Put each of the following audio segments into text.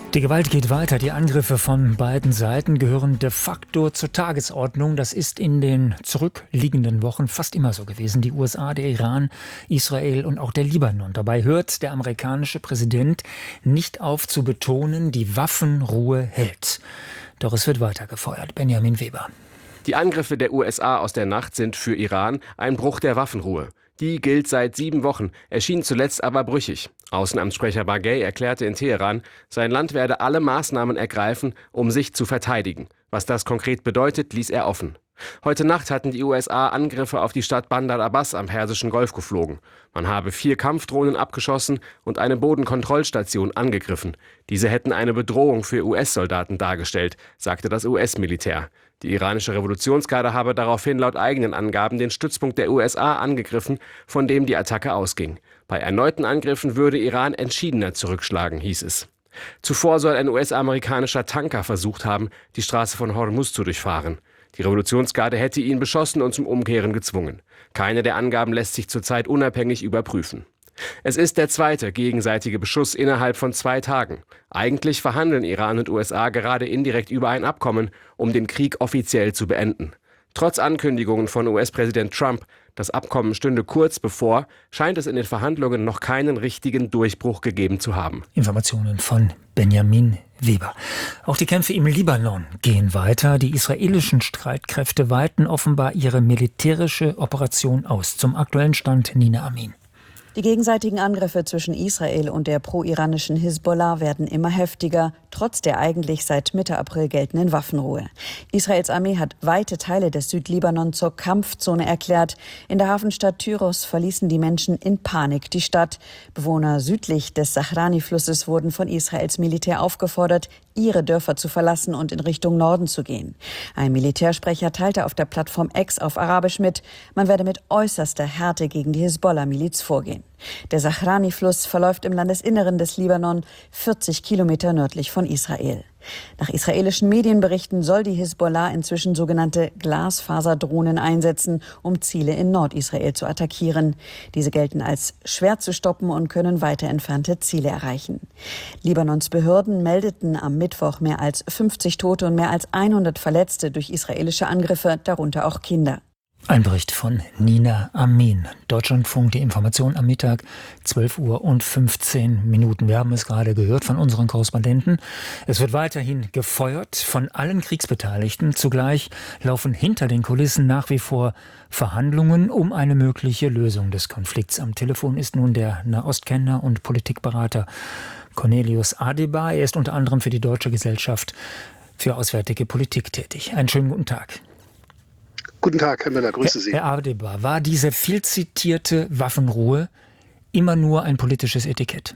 Die Gewalt geht weiter. Die Angriffe von beiden Seiten gehören de facto zur Tagesordnung. Das ist in den zurückliegenden Wochen fast immer so gewesen. Die USA, der Iran, Israel und auch der Libanon. Dabei hört der amerikanische Präsident nicht auf zu betonen, die Waffenruhe hält. Doch es wird weiter gefeuert. Benjamin Weber. Die Angriffe der USA aus der Nacht sind für Iran ein Bruch der Waffenruhe. Die gilt seit 7 Wochen, erschien zuletzt aber brüchig. Außenamtssprecher Baghei erklärte in Teheran, sein Land werde alle Maßnahmen ergreifen, um sich zu verteidigen. Was das konkret bedeutet, ließ er offen. Heute Nacht hatten die USA Angriffe auf die Stadt Bandar Abbas am Persischen Golf geflogen. Man habe 4 Kampfdrohnen abgeschossen und eine Bodenkontrollstation angegriffen. Diese hätten eine Bedrohung für US-Soldaten dargestellt, sagte das US-Militär. Die iranische Revolutionsgarde habe daraufhin laut eigenen Angaben den Stützpunkt der USA angegriffen, von dem die Attacke ausging. Bei erneuten Angriffen würde Iran entschiedener zurückschlagen, hieß es. Zuvor soll ein US-amerikanischer Tanker versucht haben, die Straße von Hormuz zu durchfahren. Die Revolutionsgarde hätte ihn beschossen und zum Umkehren gezwungen. Keine der Angaben lässt sich zurzeit unabhängig überprüfen. Es ist der zweite gegenseitige Beschuss innerhalb von 2 Tagen. Eigentlich verhandeln Iran und USA gerade indirekt über ein Abkommen, um den Krieg offiziell zu beenden. Trotz Ankündigungen von US-Präsident Trump, das Abkommen stünde kurz bevor, scheint es in den Verhandlungen noch keinen richtigen Durchbruch gegeben zu haben. Informationen von Benjamin Weber. Auch die Kämpfe im Libanon gehen weiter. Die israelischen Streitkräfte weiten offenbar ihre militärische Operation aus. Zum aktuellen Stand Nina Amin. Die gegenseitigen Angriffe zwischen Israel und der pro-iranischen Hisbollah werden immer heftiger, trotz der eigentlich seit Mitte April geltenden Waffenruhe. Israels Armee hat weite Teile des Südlibanon zur Kampfzone erklärt. In der Hafenstadt Tyros verließen die Menschen in Panik die Stadt. Bewohner südlich des Sahrani-Flusses wurden von Israels Militär aufgefordert, ihre Dörfer zu verlassen und in Richtung Norden zu gehen. Ein Militärsprecher teilte auf der Plattform X auf Arabisch mit, man werde mit äußerster Härte gegen die Hisbollah-Miliz vorgehen. Der Sahrani-Fluss verläuft im Landesinneren des Libanon, 40 Kilometer nördlich von Israel. Nach israelischen Medienberichten soll die Hisbollah inzwischen sogenannte Glasfaserdrohnen einsetzen, um Ziele in Nordisrael zu attackieren. Diese gelten als schwer zu stoppen und können weiter entfernte Ziele erreichen. Libanons Behörden meldeten am Mittwoch mehr als 50 Tote und mehr als 100 Verletzte durch israelische Angriffe, darunter auch Kinder. Ein Bericht von Nina Amin. Deutschlandfunk, die Information am Mittag, 12:15 Uhr. Wir haben es gerade gehört von unseren Korrespondenten. Es wird weiterhin gefeuert von allen Kriegsbeteiligten. Zugleich laufen hinter den Kulissen nach wie vor Verhandlungen um eine mögliche Lösung des Konflikts. Am Telefon ist nun der Nahostkenner und Politikberater Cornelius Adebar. Er ist unter anderem für die Deutsche Gesellschaft für Auswärtige Politik tätig. Einen schönen guten Tag. Guten Tag, Herr Müller, grüße Sie. Herr Adebar, war diese viel zitierte Waffenruhe immer nur ein politisches Etikett?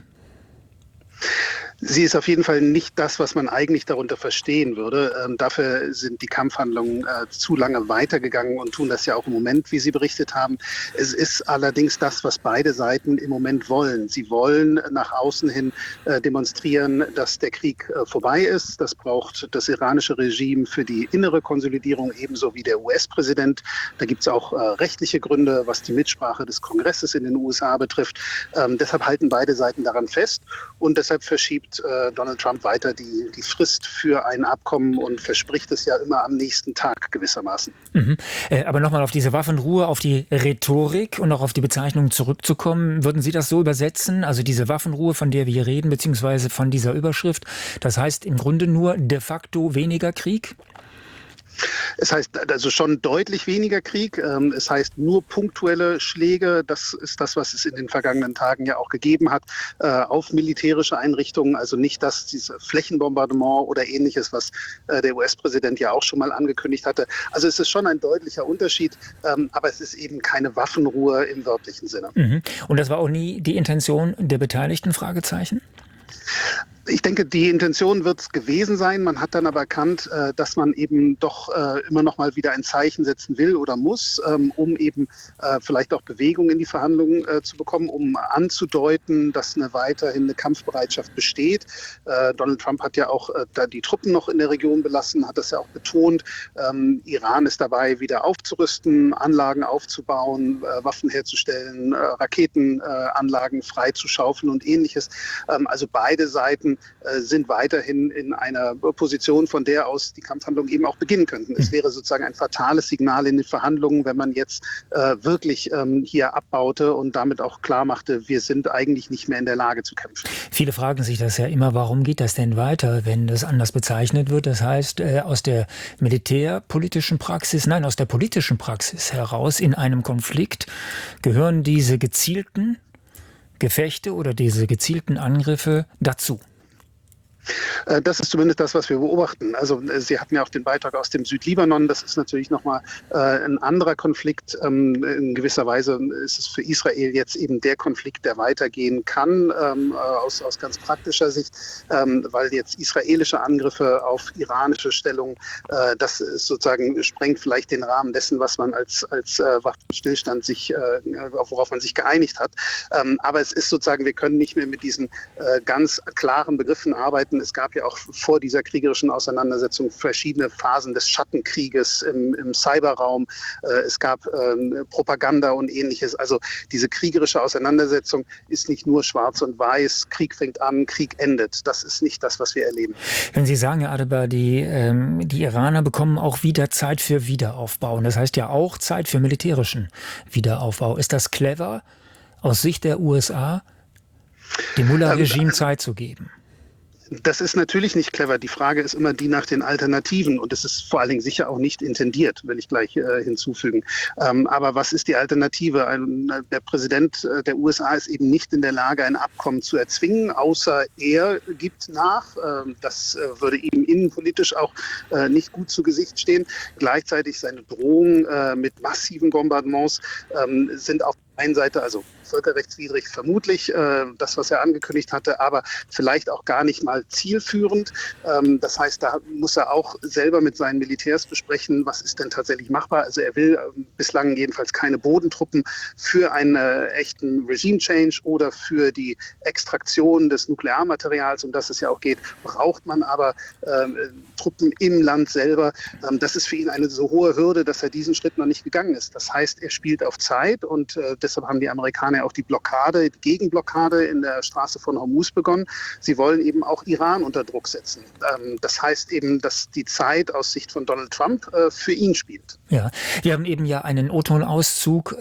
Sie ist auf jeden Fall nicht das, was man eigentlich darunter verstehen würde. Dafür sind die Kampfhandlungen zu lange weitergegangen und tun das ja auch im Moment, wie Sie berichtet haben. Es ist allerdings das, was beide Seiten im Moment wollen. Sie wollen nach außen hin demonstrieren, dass der Krieg vorbei ist. Das braucht das iranische Regime für die innere Konsolidierung, ebenso wie der US-Präsident. Da gibt es auch rechtliche Gründe, was die Mitsprache des Kongresses in den USA betrifft. Deshalb halten beide Seiten daran fest und deshalb verschiebt Donald Trump weiter die Frist für ein Abkommen und verspricht es ja immer am nächsten Tag gewissermaßen. Aber nochmal auf diese Waffenruhe, auf die Rhetorik und auch auf die Bezeichnung zurückzukommen. Würden Sie das so übersetzen? Also diese Waffenruhe, von der wir hier reden, beziehungsweise von dieser Überschrift, das heißt im Grunde nur de facto weniger Krieg? Es heißt also schon deutlich weniger Krieg. Es heißt nur punktuelle Schläge. Das ist das, was es in den vergangenen Tagen ja auch gegeben hat, auf militärische Einrichtungen. Also nicht dieses Flächenbombardement oder Ähnliches, was der US-Präsident ja auch schon mal angekündigt hatte. Also es ist schon ein deutlicher Unterschied, aber es ist eben keine Waffenruhe im wörtlichen Sinne. Und das war auch nie die Intention der Beteiligten? Fragezeichen? Ich denke, die Intention wird es gewesen sein. Man hat dann aber erkannt, dass man eben doch immer noch mal wieder ein Zeichen setzen will oder muss, um eben vielleicht auch Bewegung in die Verhandlungen zu bekommen, um anzudeuten, dass weiterhin eine Kampfbereitschaft besteht. Donald Trump hat ja auch da die Truppen noch in der Region belassen, hat das ja auch betont. Iran ist dabei, wieder aufzurüsten, Anlagen aufzubauen, Waffen herzustellen, Raketenanlagen freizuschaufeln und Ähnliches. Also beide Seiten Seiten sind weiterhin in einer Position, von der aus die Kampfhandlungen eben auch beginnen könnten. Es wäre sozusagen ein fatales Signal in den Verhandlungen, wenn man jetzt wirklich hier abbaute und damit auch klar machte, wir sind eigentlich nicht mehr in der Lage zu kämpfen. Viele fragen sich das ja immer, warum geht das denn weiter, wenn das anders bezeichnet wird? Das heißt, aus der militärpolitischen Praxis, nein, aus der politischen Praxis heraus in einem Konflikt gehören diese gezielten Gefechte oder diese gezielten Angriffe dazu. Das ist zumindest das, was wir beobachten. Also Sie hatten ja auch den Beitrag aus dem Südlibanon. Das ist natürlich nochmal ein anderer Konflikt. In gewisser Weise ist es für Israel jetzt eben der Konflikt, der weitergehen kann, aus ganz praktischer Sicht, weil jetzt israelische Angriffe auf iranische Stellung, das ist sozusagen sprengt vielleicht den Rahmen dessen, was man als Waffenstillstand worauf man sich geeinigt hat. Aber es ist sozusagen, wir können nicht mehr mit diesen ganz klaren Begriffen arbeiten. Es gab ja auch vor dieser kriegerischen Auseinandersetzung verschiedene Phasen des Schattenkrieges im Cyberraum. Es gab Propaganda und Ähnliches. Also diese kriegerische Auseinandersetzung ist nicht nur schwarz und weiß. Krieg fängt an, Krieg endet. Das ist nicht das, was wir erleben. Wenn Sie sagen, Herr Adebar, die Iraner bekommen auch wieder Zeit für Wiederaufbau. Und das heißt ja auch Zeit für militärischen Wiederaufbau. Ist das clever, aus Sicht der USA, dem Mullah-Regime Zeit zu geben? Das ist natürlich nicht clever. Die Frage ist immer die nach den Alternativen. Und es ist vor allen Dingen sicher auch nicht intendiert, will ich gleich hinzufügen. Aber was ist die Alternative? Der Präsident der USA ist eben nicht in der Lage, ein Abkommen zu erzwingen, außer er gibt nach. Das würde ihm innenpolitisch auch nicht gut zu Gesicht stehen. Gleichzeitig seine Drohungen mit massiven Bombardements sind auf der einen Seite, also völkerrechtswidrig vermutlich, das, was er angekündigt hatte, aber vielleicht auch gar nicht mal zielführend. Das heißt, da muss er auch selber mit seinen Militärs besprechen, was ist denn tatsächlich machbar. Also er will bislang jedenfalls keine Bodentruppen für einen echten Regime-Change oder für die Extraktion des Nuklearmaterials, um das es ja auch geht, braucht man aber Truppen im Land selber. Das ist für ihn eine so hohe Hürde, dass er diesen Schritt noch nicht gegangen ist. Das heißt, er spielt auf Zeit und deshalb haben die Amerikaner auch die Gegenblockade in der Straße von Hormuz begonnen. Sie wollen eben auch Iran unter Druck setzen. Das heißt eben, dass die Zeit aus Sicht von Donald Trump für ihn spielt. Ja, wir haben eben ja einen O-Ton-Auszug,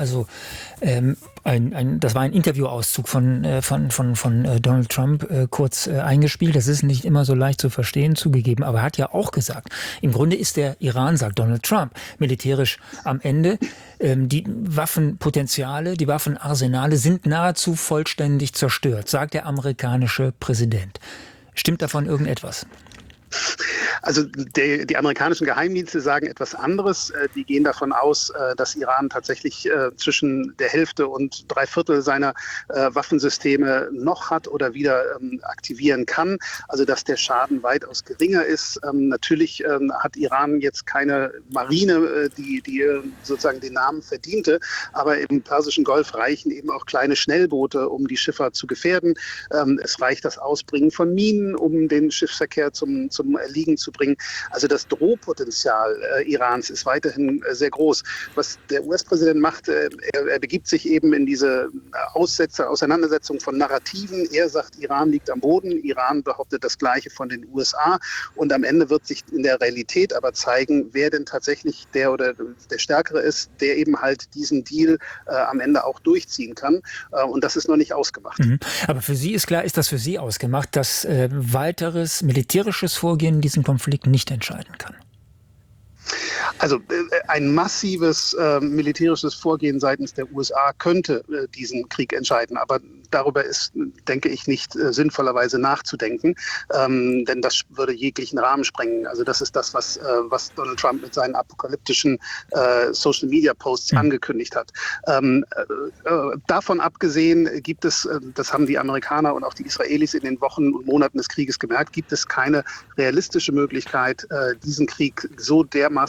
das war ein Interviewauszug von Donald Trump kurz eingespielt. Das ist nicht immer so leicht zu verstehen, zugegeben. Aber er hat ja auch gesagt, im Grunde ist der Iran, sagt Donald Trump, militärisch am Ende. Die Waffenpotenziale, die Waffenarsenale sind nahezu vollständig zerstört, sagt der amerikanische Präsident. Stimmt davon irgendetwas? Also die amerikanischen Geheimdienste sagen etwas anderes. Die gehen davon aus, dass Iran tatsächlich zwischen der Hälfte und 3/4 seiner Waffensysteme noch hat oder wieder aktivieren kann. Also dass der Schaden weitaus geringer ist. Natürlich hat Iran jetzt keine Marine, die sozusagen den Namen verdiente. Aber im Persischen Golf reichen eben auch kleine Schnellboote, um die Schiffer zu gefährden. Es reicht das Ausbringen von Minen, um den Schiffsverkehr zum Erliegen zu bringen. Also das Drohpotenzial Irans ist weiterhin sehr groß. Was der US-Präsident macht, er begibt sich eben in diese Auseinandersetzung von Narrativen. Er sagt, Iran liegt am Boden, Iran behauptet das Gleiche von den USA und am Ende wird sich in der Realität aber zeigen, wer denn tatsächlich der oder der Stärkere ist, der eben halt diesen Deal am Ende auch durchziehen kann und das ist noch nicht ausgemacht. Aber für Sie ist klar, ist das für Sie ausgemacht, dass weiteres militärisches Vorgehen diesen Konflikt nicht entscheiden kann? Also ein massives militärisches Vorgehen seitens der USA könnte diesen Krieg entscheiden. Aber darüber ist, denke ich, nicht sinnvollerweise nachzudenken, denn das würde jeglichen Rahmen sprengen. Also das ist das, was Donald Trump mit seinen apokalyptischen Social-Media-Posts angekündigt hat. Davon abgesehen gibt es, das haben die Amerikaner und auch die Israelis in den Wochen und Monaten des Krieges gemerkt, gibt es keine realistische Möglichkeit, diesen Krieg so dermaßen oder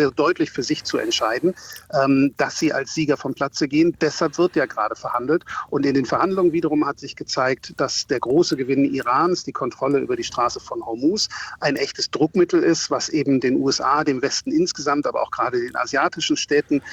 sehr deutlich für sich zu entscheiden, dass sie als Sieger vom Platze gehen. Deshalb wird ja gerade verhandelt. Und in den Verhandlungen wiederum hat sich gezeigt, dass der große Gewinn Irans, die Kontrolle über die Straße von Hormuz, ein echtes Druckmittel ist, was eben den USA, dem Westen insgesamt, aber auch gerade den asiatischen Staaten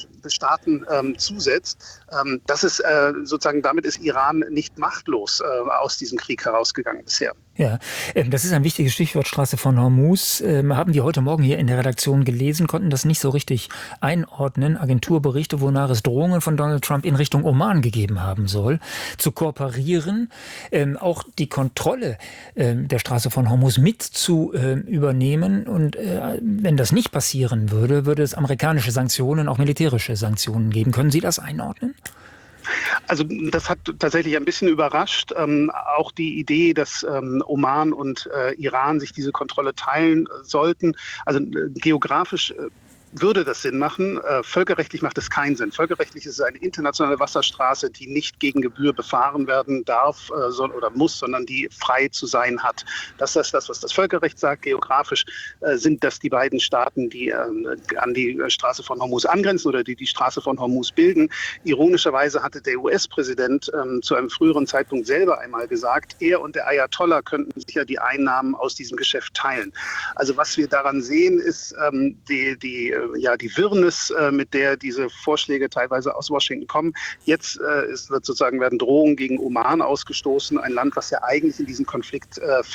zusetzt. Das ist sozusagen, damit ist Iran nicht machtlos aus diesem Krieg herausgegangen bisher. Ja, das ist ein wichtiges Stichwort, Straße von Hormuz. Haben wir heute Morgen hier in der Redaktion gelesen, konnten das nicht so richtig einordnen. Agenturberichte, wonach es Drohungen von Donald Trump in Richtung Oman gegeben haben soll, zu kooperieren, auch die Kontrolle der Straße von Hormuz mit zu übernehmen. Und wenn das nicht passieren würde, würde es amerikanische Sanktionen, auch militärische Sanktionen geben. Können Sie das einordnen? Also das hat tatsächlich ein bisschen überrascht. Auch die Idee, dass Oman und Iran sich diese Kontrolle teilen sollten. Also geografisch würde das Sinn machen. Völkerrechtlich macht es keinen Sinn. Völkerrechtlich ist es eine internationale Wasserstraße, die nicht gegen Gebühr befahren werden darf oder muss, sondern die frei zu sein hat. Das ist das, was das Völkerrecht sagt. Geografisch sind das die beiden Staaten, die an die Straße von Hormuz angrenzen oder die Straße von Hormuz bilden. Ironischerweise hatte der US-Präsident zu einem früheren Zeitpunkt selber einmal gesagt, er und der Ayatollah könnten sicher die Einnahmen aus diesem Geschäft teilen. Also was wir daran sehen, ist die Wirrnis, mit der diese Vorschläge teilweise aus Washington kommen. Jetzt werden Drohungen gegen Oman ausgestoßen, ein Land, was ja eigentlich in diesem Konflikt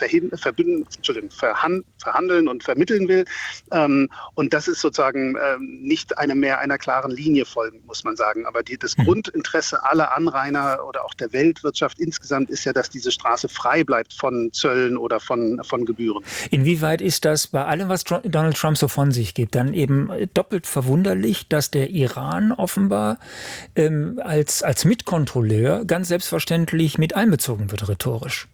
verhandeln und vermitteln will. Und das ist sozusagen nicht mehr einer klaren Linie folgen, muss man sagen. Aber das Grundinteresse aller Anrainer oder auch der Weltwirtschaft insgesamt ist ja, dass diese Straße frei bleibt von Zöllen oder von Gebühren. Inwieweit ist das bei allem, was Donald Trump so von sich gibt, dann eben doppelt verwunderlich, dass der Iran offenbar als Mitkontrolleur ganz selbstverständlich mit einbezogen wird, rhetorisch?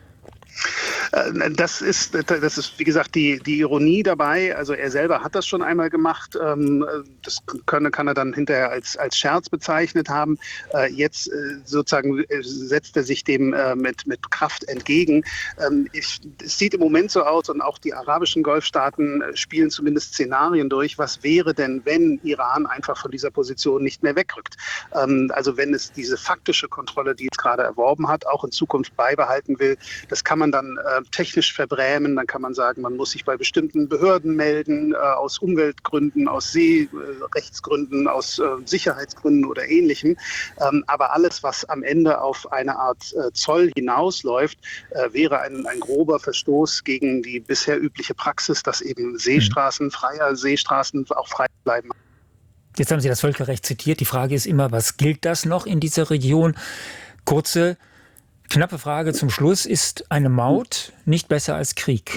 Das ist, wie gesagt, die Ironie dabei. Also er selber hat das schon einmal gemacht. Das kann er dann hinterher als Scherz bezeichnet haben. Jetzt sozusagen setzt er sich dem mit Kraft entgegen. Es sieht im Moment so aus, und auch die arabischen Golfstaaten spielen zumindest Szenarien durch. Was wäre denn, wenn Iran einfach von dieser Position nicht mehr wegrückt? Also wenn es diese faktische Kontrolle, die es gerade erworben hat, auch in Zukunft beibehalten will, das kann man dann technisch verbrämen, dann kann man sagen, man muss sich bei bestimmten Behörden melden, aus Umweltgründen, aus Seerechtsgründen, aus Sicherheitsgründen oder Ähnlichem. Aber alles, was am Ende auf eine Art Zoll hinausläuft, wäre ein grober Verstoß gegen die bisher übliche Praxis, dass eben freie Seestraßen auch frei bleiben. Jetzt haben Sie das Völkerrecht zitiert. Die Frage ist immer, was gilt das noch in dieser Region? Kurze, knappe Frage zum Schluss. Ist eine Maut nicht besser als Krieg?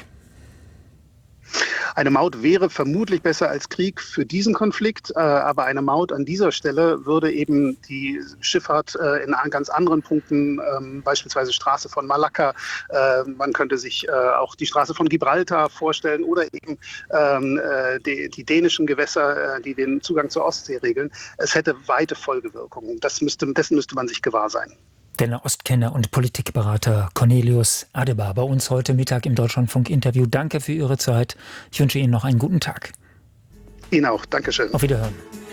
Eine Maut wäre vermutlich besser als Krieg für diesen Konflikt, aber eine Maut an dieser Stelle würde eben die Schifffahrt in ganz anderen Punkten, beispielsweise Straße von Malakka, man könnte sich auch die Straße von Gibraltar vorstellen oder eben die dänischen Gewässer, die den Zugang zur Ostsee regeln. Es hätte weite Folgewirkungen. Dessen müsste man sich gewahr sein. Der Nahostkenner und Politikberater Cornelius Adebar bei uns heute Mittag im Deutschlandfunk-Interview. Danke für Ihre Zeit. Ich wünsche Ihnen noch einen guten Tag. Ihnen auch. Dankeschön. Auf Wiederhören.